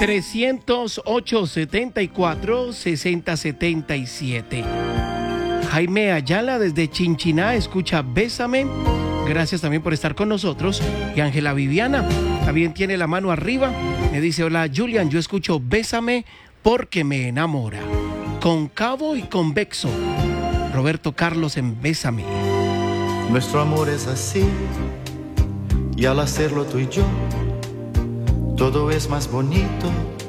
308-74-6077. Jaime Ayala desde Chinchiná escucha Bésame. Gracias también por estar con nosotros. Y Ángela Viviana también tiene la mano arriba. Me dice, hola Julian, yo escucho Bésame porque me enamora. Cóncavo y convexo. Roberto Carlos en Bésame. Nuestro amor es así, y al hacerlo tú y yo, todo es más bonito